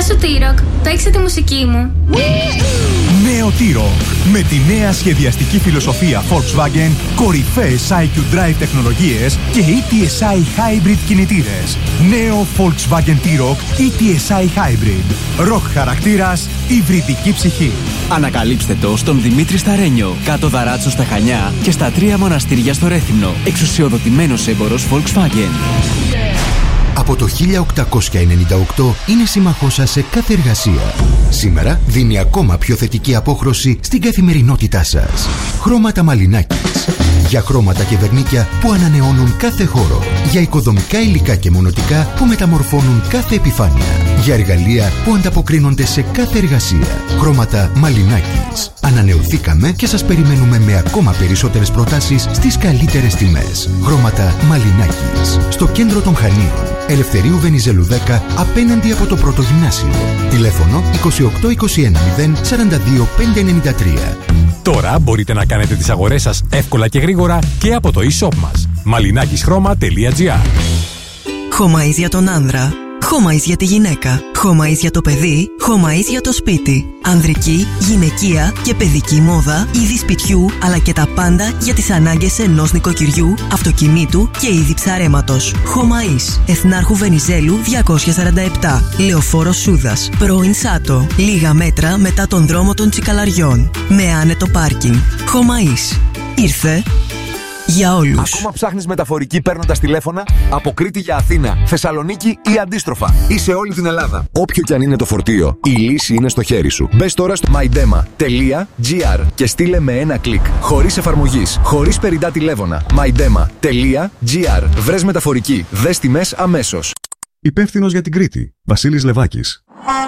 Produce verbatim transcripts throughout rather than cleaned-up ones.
Γεια σου T-Rock, παίξε τη μουσική μου. Νέο T-Rock. Με τη νέα σχεδιαστική φιλοσοφία Volkswagen, κορυφαίες άι κιου Drive τεχνολογίες και ι τι ες άι Hybrid κινητήρες. Νέο Volkswagen T-Rock ι τι ες άι Hybrid. Rock χαρακτήρας, υβριδική ψυχή. Ανακαλύψτε το στον Δημήτρη Σταρένιο, κάτω Δαράτσο στα Χανιά και στα τρία μοναστήρια στο Ρέθυμνο. Εξουσιοδοτημένος έμπορος Volkswagen. Από το χίλια οκτακόσια ενενήντα οκτώ είναι σύμμαχός σας σε κάθε εργασία. Σήμερα δίνει ακόμα πιο θετική απόχρωση στην καθημερινότητά σας. Χρώματα Μαλινάκης. Για χρώματα και βερνίκια που ανανεώνουν κάθε χώρο. Για οικοδομικά υλικά και μονοτικά που μεταμορφώνουν κάθε επιφάνεια. Για εργαλεία που ανταποκρίνονται σε κάθε εργασία. Χρώματα Μαλινάκης. Ανανεωθήκαμε και σας περιμένουμε με ακόμα περισσότερες προτάσεις στις καλύτερες τιμές. Χρώματα Μαλινάκης. Στο κέντρο των Χανίων. Ελευθερίου Βενιζέλου δέκα, απέναντι από το πρώτο γυμνάσιο. Τηλέφωνο είκοσι οκτώ είκοσι ένα μηδέν σαράντα δύο πεντακόσια ενενήντα τρία. Τώρα μπορείτε να κάνετε τις αγορές σας εύκολα και γρήγορα και από το e-shop μας. μαλινάκισχρώμα τελεία τζι άρ. Χωμαΐς για τον άνδρα, Χωμαΐς για τη γυναίκα, Χωμαΐς για το παιδί, Χωμαΐς για το σπίτι. Ανδρική, γυναικεία και παιδική μόδα, είδη σπιτιού αλλά και τα πάντα για τις ανάγκες ενός νοικοκυριού, αυτοκινήτου και είδη ψαρέματος. Χωμαΐς, Εθνάρχου Βενιζέλου διακόσια σαράντα επτά, Λεωφόρος Σούδας, πρώην Σάτο, λίγα μέτρα μετά τον δρόμο των Τσικαλαριών, με άνετο πάρκινγκ. Χωμαΐς, ήρθε για όλους. Ακόμα ψάχνεις μεταφορική παίρνοντας τηλέφωνα? Από Κρήτη για Αθήνα, Θεσσαλονίκη ή αντίστροφα, ή σε όλη την Ελλάδα. Όποιο κι αν είναι το φορτίο, η λύση είναι στο χέρι σου. Μπες τώρα στο μάιντεμα τελεία τζι άρ και στείλε με ένα κλικ. Χωρίς εφαρμογής, χωρίς περιττά τηλέφωνα. μάιντεμα τελεία τζι άρ. Βρες μεταφορική. Δες τιμές αμέσως. Υπεύθυνος για την Κρήτη, Βασίλης Λεβάκης.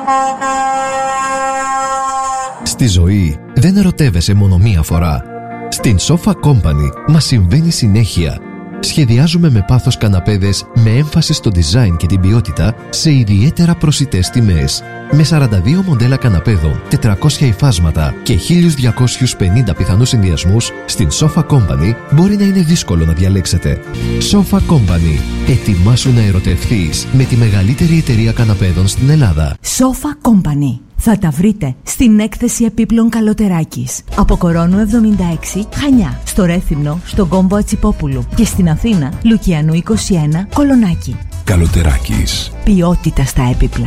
Στη ζωή δεν ερωτεύεσαι μόνο μία φορά. Στην Sofa Company μας συμβαίνει συνέχεια. Σχεδιάζουμε με πάθος καναπέδες με έμφαση στο design και την ποιότητα σε ιδιαίτερα προσιτές τιμές. Με σαράντα δύο μοντέλα καναπέδων, τετρακόσια υφάσματα και χίλια διακόσιους πενήντα πιθανούς συνδυασμούς, στην Sofa Company μπορεί να είναι δύσκολο να διαλέξετε. Sofa Company. Ετοιμάσου να ερωτευθείς με τη μεγαλύτερη εταιρεία καναπέδων στην Ελλάδα. Sofa Company. Θα τα βρείτε στην έκθεση επίπλων Καλοτεράκης. Από Κορώνου εβδομήντα έξι, Χανιά. Στο Ρέθυμνο, στον Κόμπο Ατσιπόπουλου. Και στην Αθήνα, Λουκιανού είκοσι ένα, Κολονάκι. Καλοτεράκης. Ποιότητα στα έπιπλα.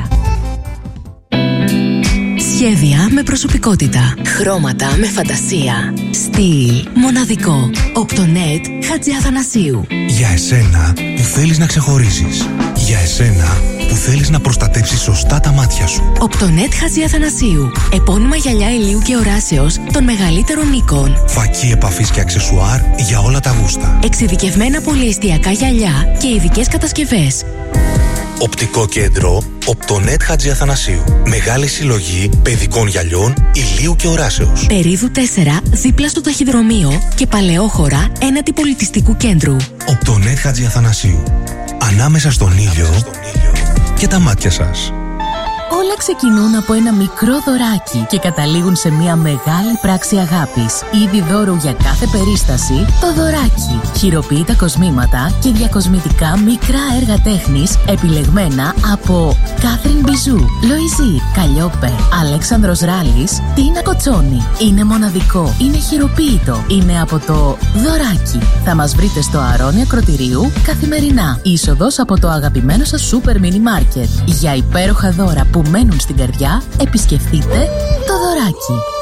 Σχέδια με προσωπικότητα. Χρώματα με φαντασία. Στυλ μοναδικό. Οπτονέτ Χατζιαθανασίου. Για εσένα που θέλεις να ξεχωρίσεις. Για εσένα που θέλεις να προστατεύσεις σωστά τα μάτια σου. Οπτονέτ Χατζιαθανασίου. Επώνυμα γυαλιά ηλίου και οράσεως των μεγαλύτερων οίκων. Φακή επαφής και αξεσουάρ για όλα τα γούστα. Εξειδικευμένα πολυεστιακά γυαλιά και ειδικές κατασκευές. Οπτικό κέντρο Οπτονέτ Χατζιαθανασίου. Μεγάλη συλλογή παιδικών γυαλιών ηλίου και οράσεως. Περίδου τέσσερα, δίπλα στο ταχυδρομείο και Παλαιόχωρα έναντι πολιτιστικού κέντρου. Οπτονέτ Χατζιαθανασίου. Ανάμεσα στον ήλιο και τα μάτια σας. Όλα ξεκινούν από ένα μικρό δωράκι και καταλήγουν σε μια μεγάλη πράξη αγάπης. Είδη δώρου για κάθε περίσταση, το δωράκι. Χειροποίητα κοσμήματα και διακοσμητικά μικρά έργα τέχνης επιλεγμένα από Κάθριν Μπιζού, Λοϊζή, Καλλιόπε, Αλέξανδρος Ράλης, Τίνα Κοτσόνη. Είναι μοναδικό, είναι χειροποίητο, είναι από το δωράκι. Θα μας βρείτε στο Αρώνη Ακροτηρίου καθημερινά. Είσοδος από το αγαπημένο σας σούπερ μίνι μάρκετ. Για υπέροχα δώρα που μένουν στην καρδιά, επισκεφτείτε το δωράκι.